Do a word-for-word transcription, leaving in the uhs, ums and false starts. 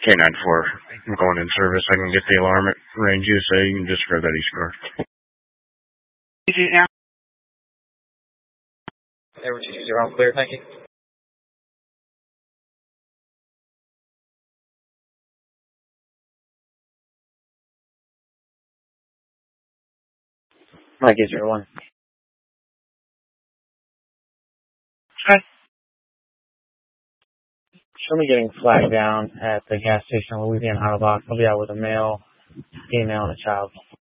K nine four, I'm going in service. I can get the alarm at range U S A. You can just grab that East car. Air two two zero, clear, thank you. Mike is zero one. Hi. Show me getting flagged down at the gas station in Louisiana Auto Box. I'll be out with a male, female, and a child.